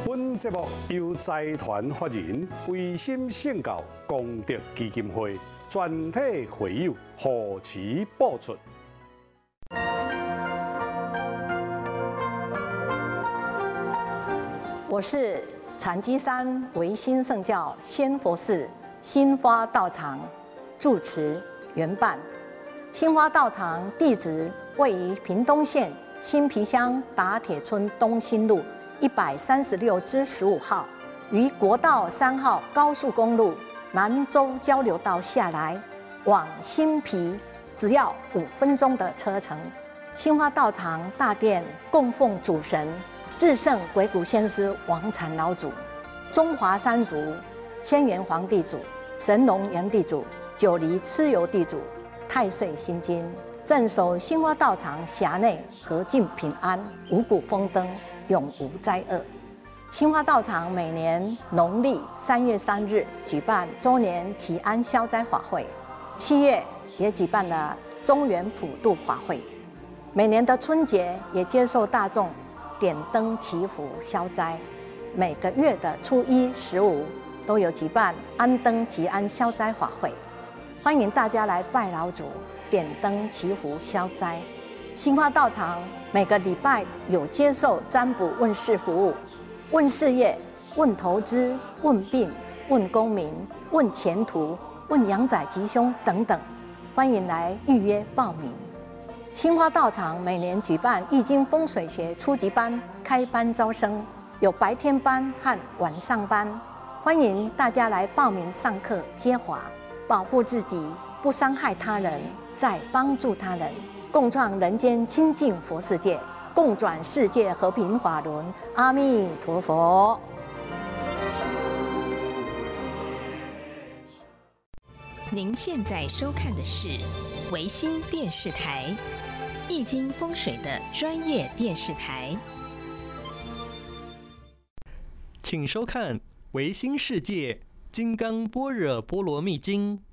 本节目由财团法人维心圣教功德基金会全体会友护持播出。 我是禅机山维心圣教仙佛寺新花道场住持圆伴。新花道场地址位于屏东县新皮乡打铁村东兴路136-15号，于国道3号高速公路南州交流道下来，往新皮只要5分钟的车程。新花道场大殿供奉主神至圣鬼谷先师王禅老祖、中华三祖、仙元皇地主、神农炎地主、九黎蚩尤地主、太岁心经，镇守新花道场辖内和尽平安，五谷丰登，永无灾厄。新花道场每年农历3月3日举办周年祈安消灾法会，7月也举办了中元普渡法会，每年的春节也接受大众点灯祈福消灾，每个月的初1、15都有举办安灯祈安消灾法会，欢迎大家来拜老祖、点灯祈福消灾。新花道场每个礼拜有接受占卜问事服务，问事业、问投资、问病、问功名、问前途、问阳仔吉凶等等，欢迎来预约报名。新花道场每年举办易经风水学初级班开班招生，有白天班和晚上班，欢迎大家来报名上课接华，保护自己，不伤害他人，再帮助他人，共创人间清净佛世界，共转世界和平法轮。阿弥陀佛。 您现在收看的是维新电视台易经风水的专业电视台， 请收看维新世界金刚般若波罗蜜经。